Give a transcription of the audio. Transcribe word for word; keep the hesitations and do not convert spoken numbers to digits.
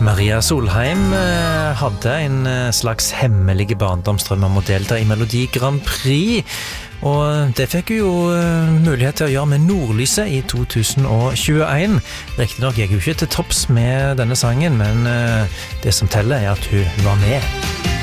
Maria Solheim hadde en slags hemmelige barndomsdrøm om å delta i Melodi Grand Prix, og det fikk hun jo mulighet til å gjøre med Nordlyset i to tusen tjueen. Riktig nok gikk hun ikke til topps med denne sangen, men det som teller er at hun var med.